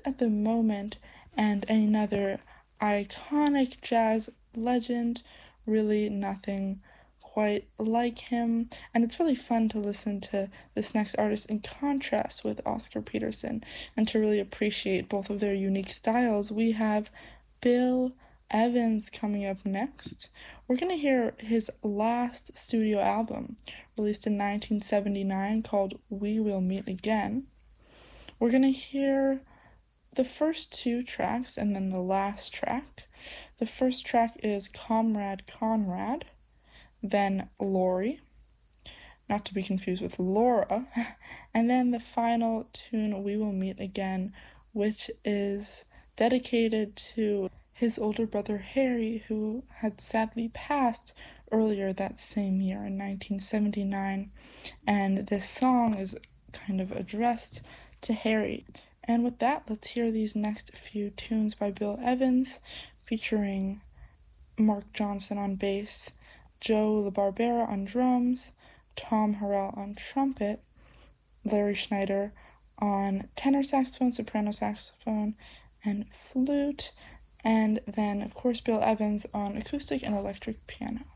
at the moment and another iconic jazz legend, really nothing quite like him. And it's really fun to listen to this next artist in contrast with Oscar Peterson and to really appreciate both of their unique styles. We have Bill Evans coming up next. We're going to hear his last studio album, released in 1979, called We Will Meet Again. We're going to hear the first two tracks and then the last track. The first track is Comrade Conrad, then Lori, not to be confused with Laura, and then the final tune, We Will Meet Again, which is dedicated to his older brother Harry, who had sadly passed earlier that same year in 1979. And this song is kind of addressed to Harry. And with that, let's hear these next few tunes by Bill Evans, featuring Mark Johnson on bass, Joe LaBarbera on drums, Tom Harrell on trumpet, Larry Schneider on tenor saxophone, soprano saxophone, and flute, and then, of course, Bill Evans on acoustic and electric piano.